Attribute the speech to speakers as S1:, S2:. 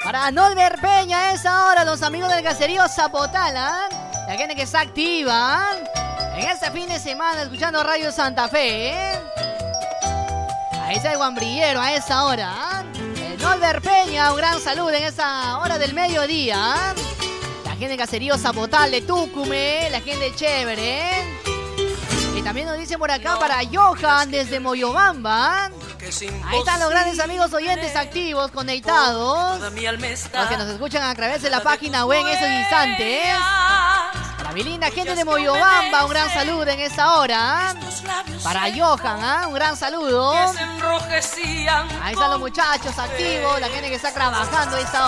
S1: Para Nolber Peña, a esa hora, los amigos del caserío Zapotal, ¿ah? La gente que está activa, ¿ah? En este fin de semana, escuchando Radio Santa Fe, ¿eh? Ahí está el guambrillero a esa hora, ¿ah? El Nolber Peña, un gran saludo en esa hora del mediodía, ¿ah? La gente del caserío Zapotal de Tucume, la gente chévere, ¿eh? Y también nos dicen por acá para Johan desde Moyobamba. Ahí están los grandes amigos oyentes activos, conectados. Los que nos escuchan a través de la página web en esos instantes. Para mi linda gente de Moyobamba, un gran saludo en esta hora. Para Johan, un gran saludo. Ahí están los muchachos activos, la gente que está trabajando esta hora.